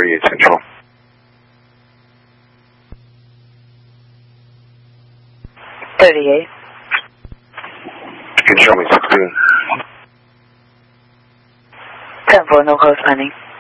38 Central. 38. Can you show me 16? 10-4, no corresponding.